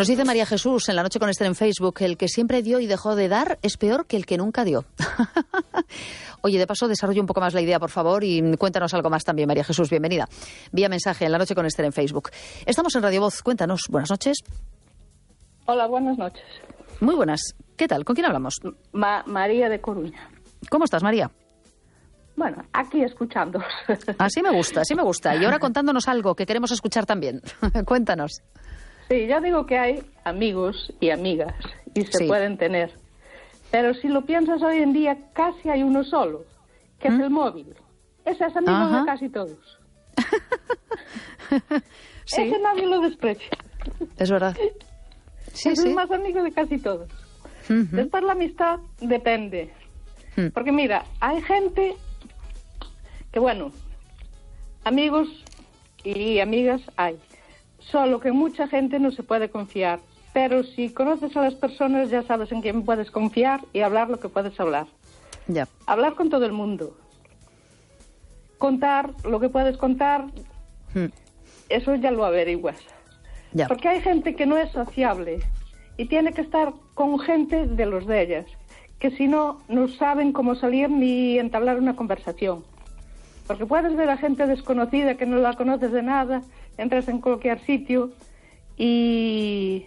Nos dice María Jesús en La Noche con Esther en Facebook, el que siempre dio y dejó de dar es peor que el que nunca dio. Oye, de paso, desarrolla un poco más la idea, por favor, y cuéntanos algo más también, María Jesús. Bienvenida. Vía mensaje en La Noche con Esther en Facebook. Estamos en Radio Voz. Cuéntanos. Buenas noches. Hola, buenas noches. Muy buenas. ¿Qué tal? ¿Con quién hablamos? María de Coruña. ¿Cómo estás, María? Bueno, aquí escuchando. Así me gusta, así me gusta. Y ahora contándonos algo que queremos escuchar también. Cuéntanos. Sí, ya digo que hay amigos y amigas y se pueden tener. Pero si lo piensas hoy en día, casi hay uno solo, que es el móvil. Ese es amigo de casi todos. Sí. Ese nadie lo desprecia. Es verdad. Sí, es el más amigo de casi todos. Después la amistad depende. Porque mira, hay gente que, bueno, amigos y amigas hay. Solo que mucha gente no se puede confiar. Pero si conoces a las personas ya sabes en quién puedes confiar y hablar lo que puedes hablar. Ya. Hablar con todo el mundo. Contar lo que puedes contar, eso ya lo averiguas. Ya. Porque hay gente que no es sociable y tiene que estar con gente de los de ellas, que si no, no saben cómo salir ni entablar una conversación. Porque puedes ver a gente desconocida que no la conoces de nada, entras en cualquier sitio y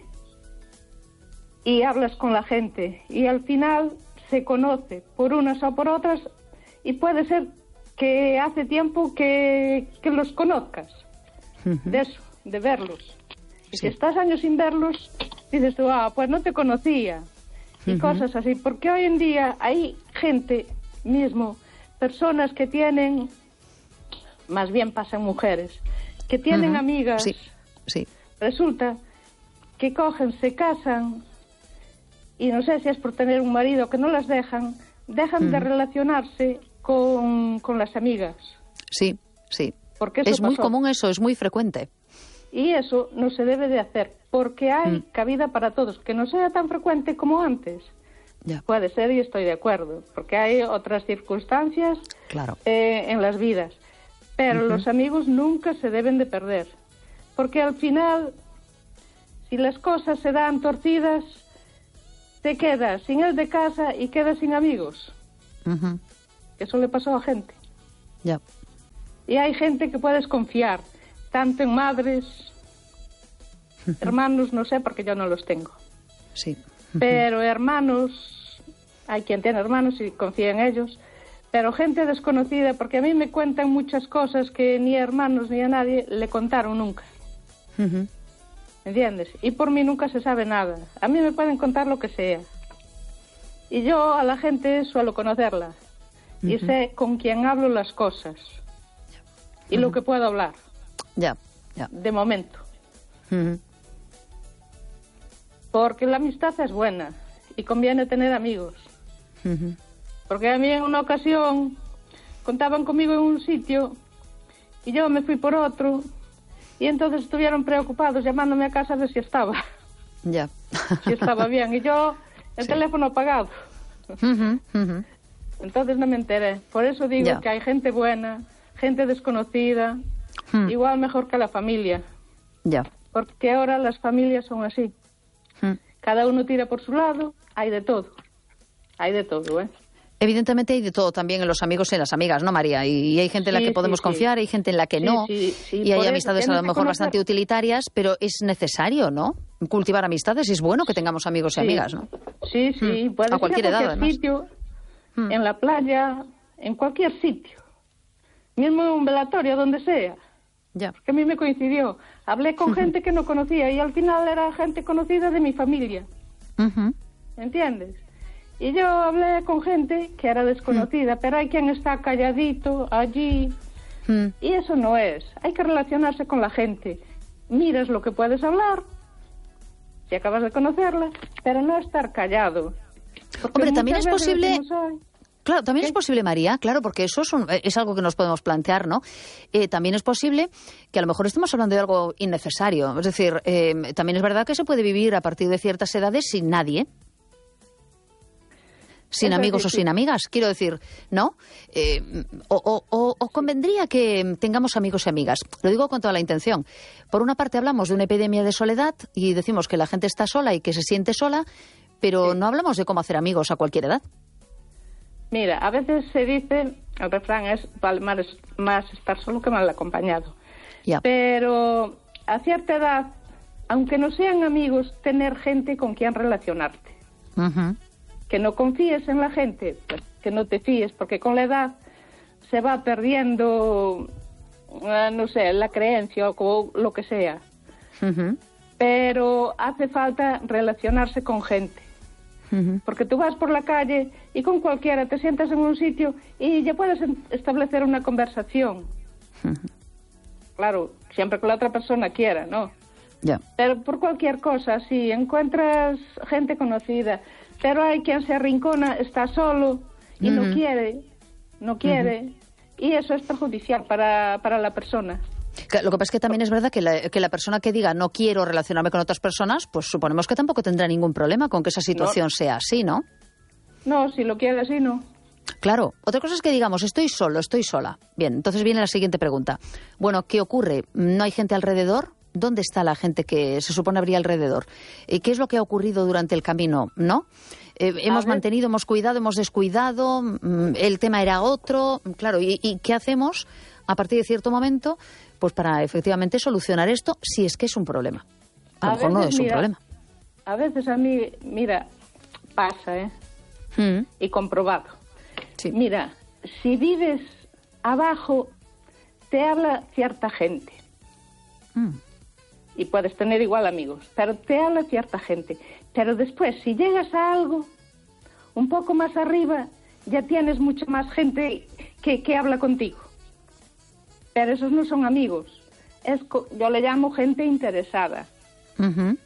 hablas con la gente y al final se conoce por unas o por otras y puede ser que hace tiempo que los conozcas, de eso, de verlos. Y si estás años sin verlos, dices tú, pues no te conocía, y cosas así. Porque hoy en día hay gente mismo, personas que tienen, más bien pasan mujeres, que tienen amigas, resulta que cogen, se casan, y no sé si es por tener un marido que no las dejan de relacionarse con las amigas. Sí, sí. Porque eso es muy pasó. común eso, es muy frecuente. Y eso no se debe de hacer, porque hay cabida para todos, que no sea tan frecuente como antes. Ya. Puede ser y estoy de acuerdo, porque hay otras circunstancias en las vidas. Pero los amigos nunca se deben de perder, porque al final, si las cosas se dan torcidas, te quedas sin el de casa y quedas sin amigos. Eso le pasó a gente. Ya. Y hay gente que puedes confiar, tanto en madres, hermanos, no sé, porque yo no los tengo. Sí. Pero hermanos, hay quien tiene hermanos y confía en ellos, pero gente desconocida, porque a mí me cuentan muchas cosas que ni a hermanos ni a nadie le contaron nunca. ¿Entiendes? Y por mí nunca se sabe nada. A mí me pueden contar lo que sea. Y yo a la gente suelo conocerla. Y sé con quién hablo las cosas. Y lo que puedo hablar. Ya, ya. De momento. Porque la amistad es buena. Y conviene tener amigos. Porque a mí en una ocasión contaban conmigo en un sitio y yo me fui por otro. Y entonces estuvieron preocupados llamándome a casa a ver si estaba. Ya. Si estaba bien. Y yo, el teléfono apagado. Entonces no me enteré. Por eso digo que hay gente buena, gente desconocida, igual mejor que la familia. Ya. Porque ahora las familias son así. Cada uno tira por su lado, hay de todo. Hay de todo, ¿eh? Evidentemente hay de todo también en los amigos y en las amigas, ¿no, María? Y hay gente en la que podemos confiar, hay gente en la que no, y hay amistades a lo mejor bastante utilitarias, pero es necesario, ¿no? Cultivar amistades, y es bueno que tengamos amigos y amigas, ¿no? Sí, puedes a cualquier edad, además. Sitio, en la playa, en cualquier sitio, mismo en un velatorio, donde sea. Ya. Porque a mí me coincidió. Hablé con gente que no conocía y al final era gente conocida de mi familia. ¿Entiendes? Y yo hablé con gente que era desconocida, pero hay quien está calladito allí. Y eso no es. Hay que relacionarse con la gente. Miras lo que puedes hablar, si acabas de conocerla, pero no estar callado. Porque hombre, también es posible... decimos, claro, también es posible, María, claro, porque eso es algo que nos podemos plantear, ¿no? También es posible que a lo mejor estemos hablando de algo innecesario. Es decir, también es verdad que se puede vivir a partir de ciertas edades sin nadie. sin amigos o sin amigas. Quiero decir, ¿no? O convendría que tengamos amigos y amigas. Lo digo con toda la intención. Por una parte hablamos de una epidemia de soledad y decimos que la gente está sola y que se siente sola, pero no hablamos de cómo hacer amigos a cualquier edad. Mira, a veces se dice, el refrán es, vale más estar solo que mal acompañado. Ya. Pero a cierta edad, aunque no sean amigos, tener gente con quien relacionarte. Uh-huh. Que no confíes en la gente, pues que no te fíes, porque con la edad se va perdiendo, no sé, la creencia o lo que sea. Uh-huh. Pero hace falta relacionarse con gente. Uh-huh. Porque tú vas por la calle y con cualquiera te sientas en un sitio y ya puedes establecer una conversación. Uh-huh. Claro, siempre que la otra persona quiera, ¿no? Yeah. Pero por cualquier cosa, sí, encuentras gente conocida, pero hay quien se arrincona, está solo y no quiere, y eso es perjudicial para la persona. Lo que pasa es que también es verdad que la persona que diga no quiero relacionarme con otras personas, pues suponemos que tampoco tendrá ningún problema con que esa situación sea así, ¿no? No, si lo quiere así, no. Claro. Otra cosa es que digamos, estoy solo, estoy sola. Bien, entonces viene la siguiente pregunta. Bueno, ¿qué ocurre? ¿No hay gente alrededor? ¿Dónde está la gente que se supone habría alrededor? ¿Qué es lo que ha ocurrido durante el camino? ¿No? Hemos mantenido, hemos cuidado, hemos descuidado, el tema era otro. Claro, ¿y qué hacemos a partir de cierto momento? Pues para efectivamente solucionar esto, si es que es un problema. A lo mejor no es un problema. A veces a mí, mira, pasa, y comprobado. Sí. Mira, si vives abajo, te habla cierta gente. Y puedes tener igual amigos, pero te habla cierta gente. Pero después, si llegas a algo un poco más arriba, ya tienes mucha más gente que habla contigo. Pero esos no son amigos. Yo le llamo gente interesada. Uh-huh.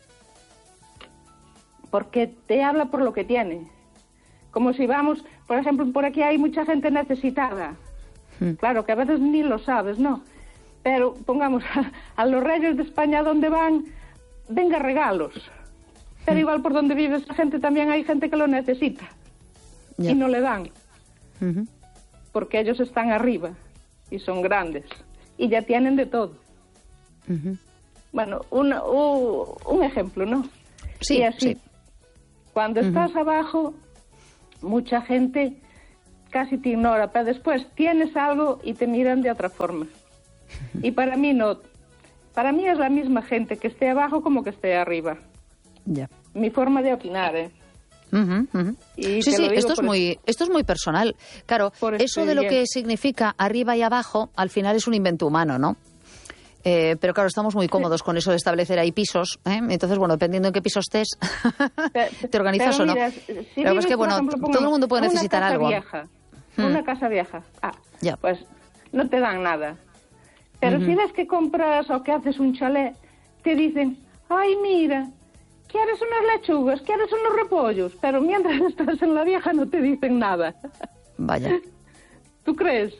Porque te habla por lo que tiene. Como si vamos, por ejemplo, por aquí hay mucha gente necesitada. Claro, que a veces ni lo sabes, ¿no? Pero pongamos a los reyes de España donde van, venga regalos. Pero igual por donde vive esa gente también hay gente que lo necesita. Y no le dan. Uh-huh. Porque ellos están arriba y son grandes. Y ya tienen de todo. Uh-huh. Bueno, un ejemplo, ¿no? Sí, y así, sí. Cuando estás abajo, mucha gente casi te ignora, pero después tienes algo y te miran de otra forma. Y para mí no. Para mí es la misma gente que esté abajo como que esté arriba. Ya. Mi forma de opinar, ¿eh? Uh-huh, uh-huh. Y sí, esto es muy personal. Claro, eso de lo que significa arriba y abajo, al final es un invento humano, ¿no? Pero claro, estamos muy cómodos con eso de establecer ahí pisos, ¿eh? Entonces, bueno, dependiendo en qué piso estés, te organizas o no. Mira, pero es que, bueno, ejemplo, todo el mundo puede necesitar algo. Una casa vieja. Pues no te dan nada. Pero si ves que compras o que haces un chalet, te dicen, ay, mira, ¿quieres unas lechugas? ¿Quieres unos repollos? Pero mientras estás en la vieja no te dicen nada. Vaya. ¿Tú crees?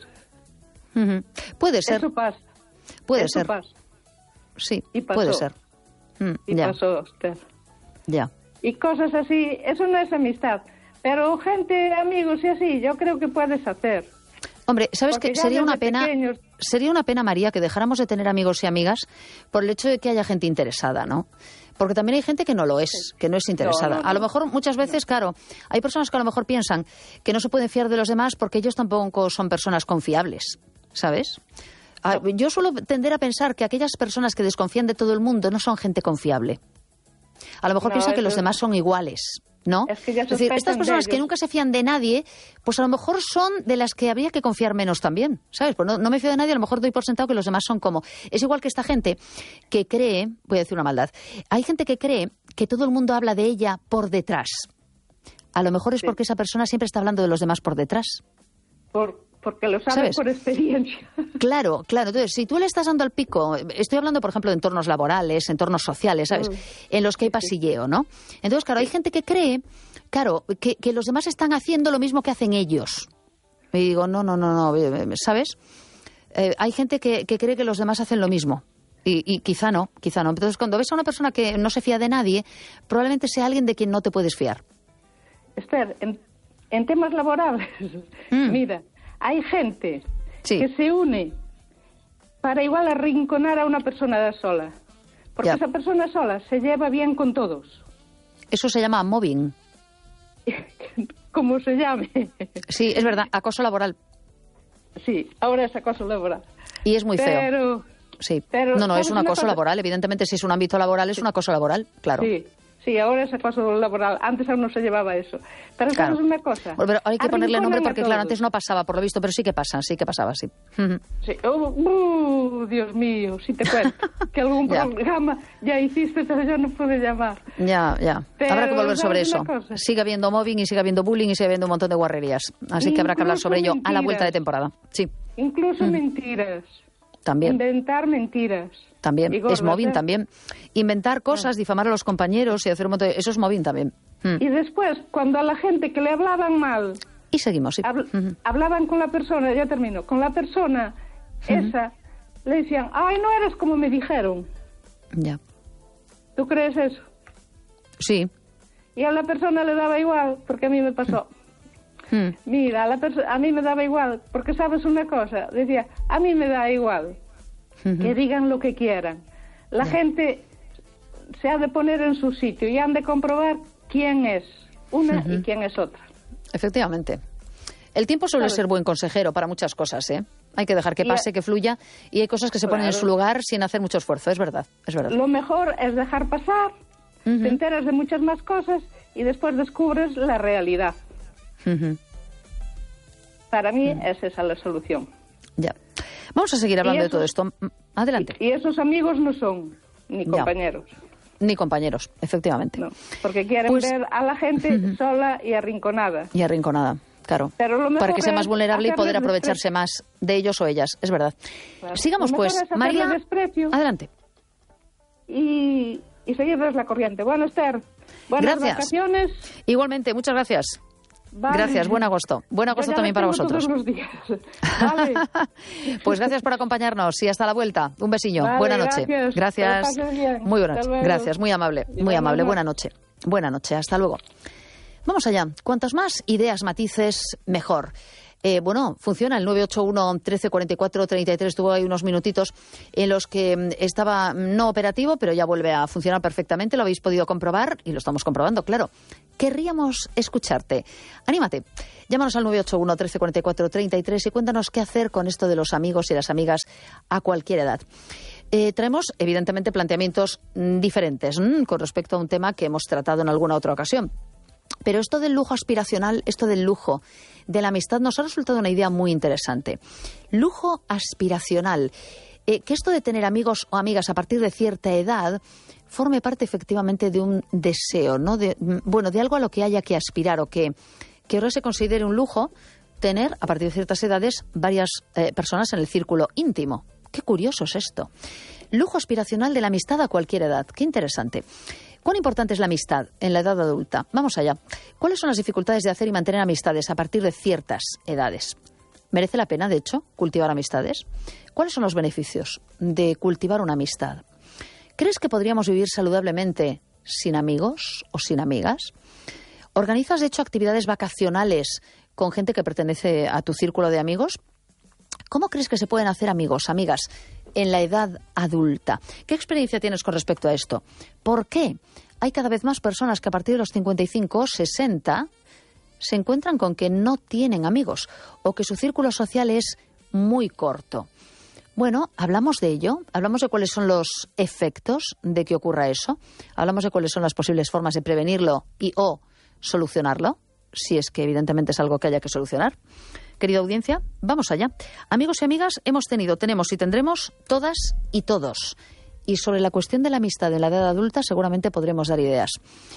Puede ser. Eso pasa. Puede Eso ser. Pasa. Sí, y pasó. Puede ser. Y pasó, usted. Ya. Y cosas así, eso no es amistad. Pero gente, amigos y así, yo creo que puedes hacer. Hombre, ¿sabes qué? Sería una pena, María, que dejáramos de tener amigos y amigas por el hecho de que haya gente interesada, ¿no? Porque también hay gente que no lo es, que no es interesada. A lo mejor muchas veces, claro, hay personas que a lo mejor piensan que no se pueden fiar de los demás porque ellos tampoco son personas confiables, ¿sabes? Yo suelo tender a pensar que aquellas personas que desconfían de todo el mundo no son gente confiable. A lo mejor piensan que los demás son iguales, ¿no? Es decir, estas personas que nunca se fían de nadie, pues a lo mejor son de las que habría que confiar menos también, ¿sabes? Pues no me fío de nadie, a lo mejor doy por sentado que los demás son como... Es igual que esta gente que cree, voy a decir una maldad, hay gente que cree que todo el mundo habla de ella por detrás. A lo mejor es porque esa persona siempre está hablando de los demás por detrás. Porque lo sabes por experiencia. Claro. Entonces, si tú le estás dando al pico, estoy hablando, por ejemplo, de entornos laborales, entornos sociales, ¿sabes? En los que hay pasilleo, ¿no? Entonces, claro, hay gente que cree, que los demás están haciendo lo mismo que hacen ellos. Y digo, no, ¿sabes? Hay gente que cree que los demás hacen lo mismo. Y quizá no. Entonces, cuando ves a una persona que no se fía de nadie, probablemente sea alguien de quien no te puedes fiar. Esther, en temas laborales, mira, hay gente que se une para igual arrinconar a una persona sola. Porque esa persona sola se lleva bien con todos. Eso se llama mobbing. Como se llame. Sí, es verdad, acoso laboral. Sí, ahora es acoso laboral. Y es muy feo. Sí. Pero, no, es un acoso laboral. Evidentemente, si es un ámbito laboral, es un acoso laboral, claro. Sí, ahora es acoso laboral. Antes aún no se llevaba eso. Pero claro, ¿sabes una cosa? Pero hay que ponerle nombre porque, claro, antes no pasaba, por lo visto, pero sí que pasa, sí que pasaba, sí. Sí. Dios mío, si te cuento que algún programa ya hiciste, pero yo no pude llamar. Ya. Pero habrá que volver sobre eso. Sigue habiendo mobbing y sigue habiendo bullying y sigue habiendo un montón de guarrerías. Así que habrá que hablar sobre ello a la vuelta de temporada. Sí. Incluso mentiras. También. Inventar mentiras. También, es mobbing también. Inventar cosas, difamar a los compañeros y hacer un montón de... Eso es mobbing también. Y después, cuando a la gente que le hablaban mal... Y seguimos, sí. Hablaban con la persona, ya termino, con la persona esa, le decían, ay, no eres como me dijeron. Ya. ¿Tú crees eso? Sí. Y a la persona le daba igual, porque a mí me pasó. Mira, a mí me daba igual, porque sabes una cosa, decía, a mí me da igual. Que digan lo que quieran. La gente se ha de poner en su sitio y han de comprobar quién es una y quién es otra. Efectivamente. El tiempo suele ser buen consejero para muchas cosas, ¿eh? Hay que dejar que pase, que fluya, y hay cosas que se ponen en su lugar sin hacer mucho esfuerzo, es verdad. Lo mejor es dejar pasar, te enteras de muchas más cosas y después descubres la realidad. Para mí es esa la solución. Ya. Vamos a seguir hablando de todo esto. Adelante. Y esos amigos no son ni compañeros. Ni compañeros, efectivamente. No, porque quieren ver a la gente sola y arrinconada. Y arrinconada, claro. Pero lo mejor para que sea más vulnerable y poder aprovecharse más de ellos o ellas, es verdad. Claro. Sigamos pues, María. Adelante. Y seguirles la corriente. Bueno, Esther, buenas vacaciones. Igualmente, muchas gracias. Vale. Gracias, buen agosto. Buen agosto también para vosotros. Todos los días. Vale. Pues gracias por acompañarnos y hasta la vuelta. Un besillo. Vale, buena noche. Gracias. Muy buena noche. Gracias, muy amable. Muy amable. Buena noche. Buena noche. Hasta luego. Vamos allá. Cuantas más ideas, matices, mejor. Funciona el 981 1344 33. Tuvo ahí unos minutitos en los que estaba no operativo, pero ya vuelve a funcionar perfectamente. Lo habéis podido comprobar y lo estamos comprobando, claro. Querríamos escucharte. Anímate. Llámanos al 981 1344 33 y cuéntanos qué hacer con esto de los amigos y las amigas a cualquier edad. Traemos, evidentemente, planteamientos diferentes con respecto a un tema que hemos tratado en alguna otra ocasión. Pero esto del lujo aspiracional, esto del lujo de la amistad, nos ha resultado una idea muy interesante. Lujo aspiracional. Que esto de tener amigos o amigas a partir de cierta edad forme parte efectivamente de un deseo, ¿no? De algo a lo que haya que aspirar o que ahora se considere un lujo tener a partir de ciertas edades varias personas en el círculo íntimo. Qué curioso es esto. Lujo aspiracional de la amistad a cualquier edad. Qué interesante. ¿Cuán importante es la amistad en la edad adulta? Vamos allá. ¿Cuáles son las dificultades de hacer y mantener amistades a partir de ciertas edades? ¿Merece la pena, de hecho, cultivar amistades? ¿Cuáles son los beneficios de cultivar una amistad? ¿Crees que podríamos vivir saludablemente sin amigos o sin amigas? ¿Organizas, de hecho, actividades vacacionales con gente que pertenece a tu círculo de amigos? ¿Cómo crees que se pueden hacer amigos, amigas, en la edad adulta? ¿Qué experiencia tienes con respecto a esto? ¿Por qué hay cada vez más personas que a partir de los 55 o 60 se encuentran con que no tienen amigos o que su círculo social es muy corto? Bueno, hablamos de ello, hablamos de cuáles son los efectos de que ocurra eso, hablamos de cuáles son las posibles formas de prevenirlo y o solucionarlo, si es que evidentemente es algo que haya que solucionar. Querida audiencia, vamos allá. Amigos y amigas, hemos tenido, tenemos y tendremos todas y todos. Y sobre la cuestión de la amistad en la edad adulta seguramente podremos dar ideas.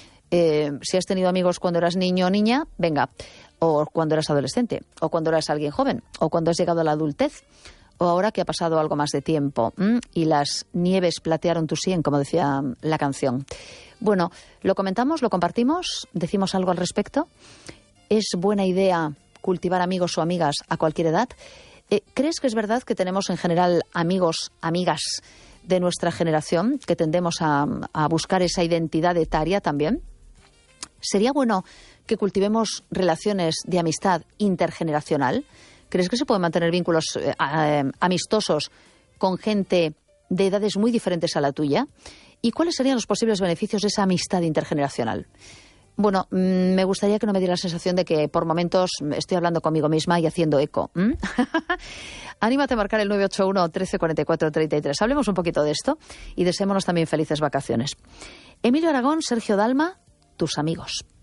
Si has tenido amigos cuando eras niño o niña, venga, o cuando eras adolescente, o cuando eras alguien joven, o cuando has llegado a la adultez, o ahora que ha pasado algo más de tiempo y las nieves platearon tu sien, como decía la canción. Bueno, lo comentamos, lo compartimos, decimos algo al respecto. ¿Es buena idea cultivar amigos o amigas a cualquier edad? ¿Crees que es verdad que tenemos en general amigos, amigas de nuestra generación, que tendemos a buscar esa identidad etaria también? ¿Sería bueno que cultivemos relaciones de amistad intergeneracional? ¿Crees que se pueden mantener vínculos amistosos con gente de edades muy diferentes a la tuya? ¿Y cuáles serían los posibles beneficios de esa amistad intergeneracional? Bueno, me gustaría que no me diera la sensación de que por momentos estoy hablando conmigo misma y haciendo eco. Anímate a marcar el 981 13 44 33. Hablemos un poquito de esto y deseémonos también felices vacaciones. Emilio Aragón, Sergio Dalma, tus amigos.